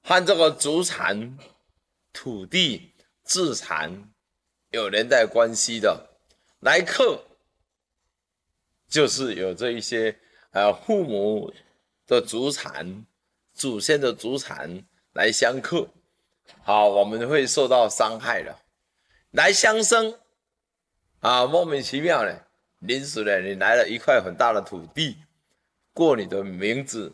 和这个祖产、土地、自产有连带关系的。来克就是有这一些父母的祖产、祖先的祖产来相克，好，我们会受到伤害的。来相生莫名其妙的，临时的你来了一块很大的土地，过你的名字，